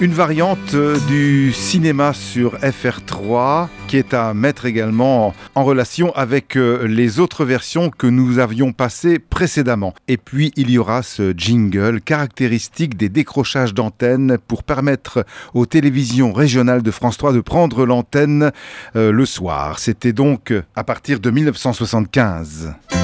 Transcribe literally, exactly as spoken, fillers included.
Une variante du cinéma sur F R trois qui est à mettre également en relation avec les autres versions que nous avions passées précédemment. Et puis il y aura ce jingle caractéristique des décrochages d'antenne pour permettre aux télévisions régionales de France trois de prendre l'antenne euh, le soir. C'était donc à partir de mille neuf cent soixante-quinze.